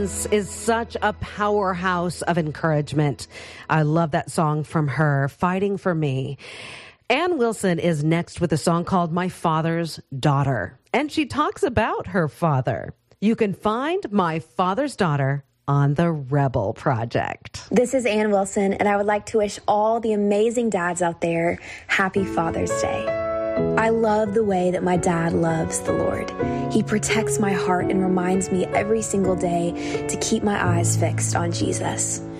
is such a powerhouse of encouragement. I love that song from her, Fighting for Me. Ann Wilson is next with a song called My Father's Daughter, and she talks about her father. You can find My Father's Daughter on the Rebel Project. This is Ann Wilson, and I would like to wish all the amazing dads out there happy Father's Day. I love the way that my dad loves the Lord. He protects my heart and reminds me every single day to keep my eyes fixed on Jesus.